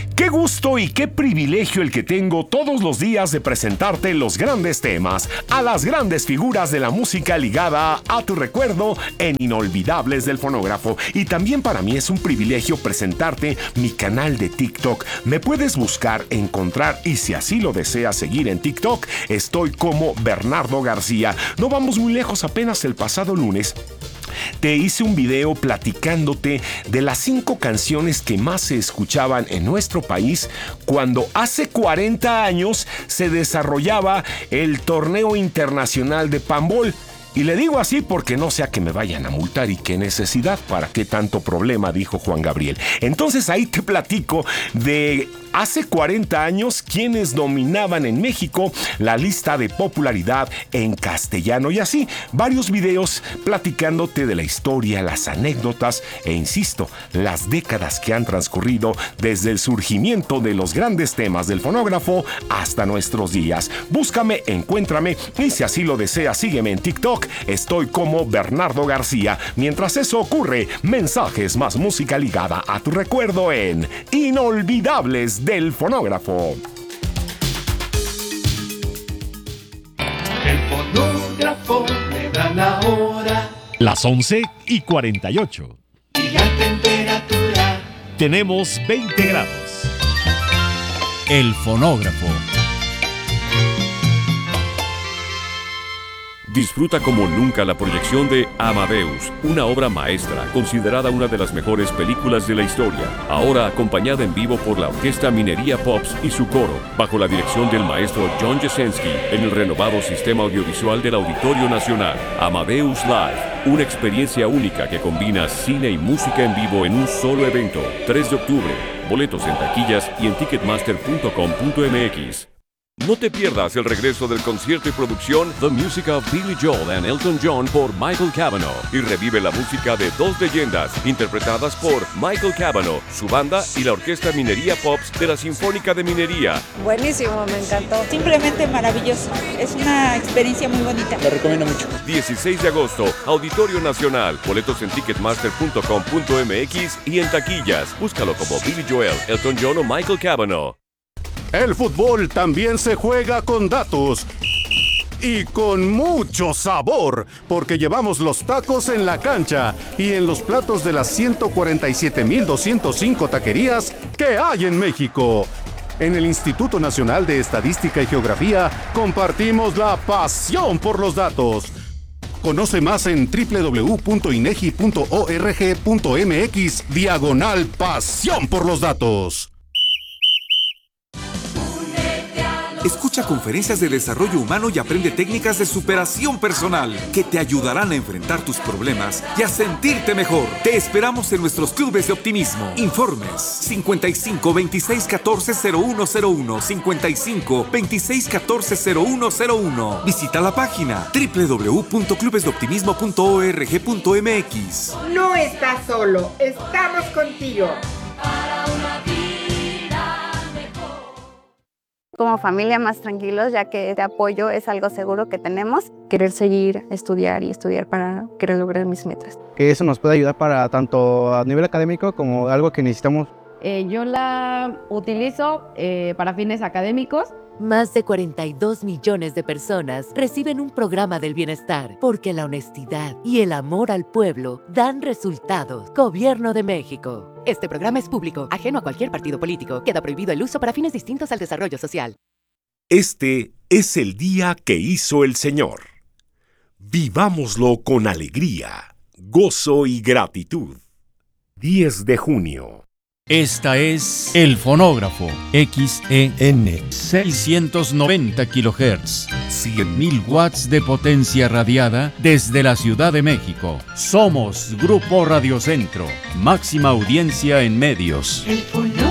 Qué gusto y qué privilegio el que tengo todos los días de presentarte los grandes temas, a las grandes figuras de la música ligada a tu recuerdo en Inolvidables del Fonógrafo. Y también para mí es un privilegio presentarte mi canal de TikTok. Me puedes buscar, encontrar y si así lo deseas seguir en TikTok, estoy como Bernardo García. No vamos muy lejos, apenas el pasado lunes te hice un video platicándote de las 5 canciones que más se escuchaban en nuestro país cuando hace 40 años se desarrollaba el torneo internacional de Panball. Y le digo así porque no sea que me vayan a multar y qué necesidad, para qué tanto problema, dijo Juan Gabriel. Entonces ahí te platico de hace 40 años quienes dominaban en México la lista de popularidad en castellano y así varios videos platicándote de la historia, las anécdotas e insisto, las décadas que han transcurrido desde el surgimiento de los grandes temas del fonógrafo hasta nuestros días. Búscame, encuéntrame y si así lo deseas, sígueme en TikTok. Estoy como Bernardo García. Mientras eso ocurre, mensajes más música ligada a tu recuerdo en Inolvidables del Fonógrafo. El fonógrafo le da la hora. Las 11:48. Y la temperatura. Tenemos 20 grados. El fonógrafo. Disfruta como nunca la proyección de Amadeus, una obra maestra, considerada una de las mejores películas de la historia. Ahora acompañada en vivo por la Orquesta Minería Pops y su coro, bajo la dirección del maestro John Jasenski, en el renovado sistema audiovisual del Auditorio Nacional. Amadeus Live, una experiencia única que combina cine y música en vivo en un solo evento. 3 de octubre. Boletos en taquillas y en ticketmaster.com.mx. No te pierdas el regreso del concierto y producción The Music of Billy Joel and Elton John por Michael Cavanaugh y revive la música de 2 leyendas interpretadas por Michael Cavanaugh, su banda y la Orquesta Minería Pops de la Sinfónica de Minería. Buenísimo, me encantó. Simplemente maravilloso. Es una experiencia muy bonita. Lo recomiendo mucho. 16 de agosto, Auditorio Nacional. Boletos en ticketmaster.com.mx y en taquillas. Búscalo como Billy Joel, Elton John o Michael Cavanaugh. El fútbol también se juega con datos y con mucho sabor, porque llevamos los tacos en la cancha y en los platos de las 147,205 taquerías que hay en México. En el Instituto Nacional de Estadística y Geografía compartimos la pasión por los datos. Conoce más en www.inegi.org.mx/pasión por los datos. Escucha conferencias de desarrollo humano y aprende técnicas de superación personal que te ayudarán a enfrentar tus problemas y a sentirte mejor. Te esperamos en nuestros clubes de optimismo. Informes 55 26 14 0101 55 26 14 0101. Visita la página www.clubesdeoptimismo.org.mx. No estás solo, estamos contigo. Como familia más tranquilos, ya que este apoyo es algo seguro que tenemos. Querer seguir, estudiar y estudiar para querer lograr mis metas. Que eso nos puede ayudar para tanto a nivel académico como algo que necesitamos. Yo la utilizo para fines académicos. Más de 42 millones de personas reciben un programa del bienestar porque la honestidad y el amor al pueblo dan resultados. Gobierno de México. Este programa es público, ajeno a cualquier partido político. Queda prohibido el uso para fines distintos al desarrollo social. Este es el día que hizo el Señor. Vivámoslo con alegría, gozo y gratitud. 10 de junio. Esta es El Fonógrafo, XEN, 690 kHz, 100.000 watts de potencia radiada desde la Ciudad de México. Somos Grupo Radio Centro, máxima audiencia en medios.